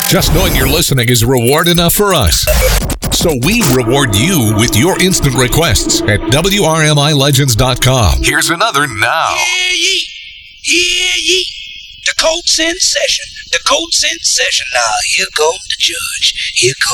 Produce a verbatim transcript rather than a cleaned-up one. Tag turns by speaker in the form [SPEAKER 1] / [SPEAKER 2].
[SPEAKER 1] Just knowing you're listening is reward enough for us. So we reward you with your instant requests at W R M I Legends dot com. Here's another now.
[SPEAKER 2] Hear ye, hear ye. The court's in session. The court's in session. Now here comes the judge. Here comes